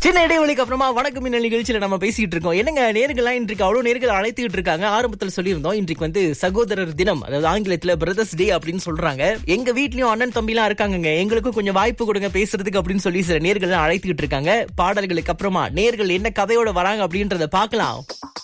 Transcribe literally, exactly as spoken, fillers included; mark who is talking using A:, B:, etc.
A: சின்ன இடைவெளிக்கு அப்புறமா வணக்கம் மின்னல் நிகழ்ச்சியில நம்ம பேசிட்டு இருக்கோம். என்னங்க நேர்கள்லாம் இன்றைக்கு அவ்வளவு நேர்கள் அழைத்துக்கிட்டு இருக்காங்க. ஆரம்பத்தில் சொல்லியிருந்தோம் இன்றைக்கு வந்து சகோதரர் தினம், அதாவது ஆங்கிலத்துல பிரதர்ஸ் டே அப்படின்னு சொல்றாங்க. எங்க வீட்லயும் அண்ணன் தம்பி எல்லாம் இருக்காங்க, எங்களுக்கும் கொஞ்சம் வாய்ப்பு கொடுங்க பேசுறதுக்கு அப்படின்னு சொல்லி சில நேர்கள் அழைத்துக்கிட்டு இருக்காங்க. பாடல்களுக்கு அப்புறமா நேர்கள் என்ன கதையோட வராங்க அப்படின்றத பார்க்கலாம்.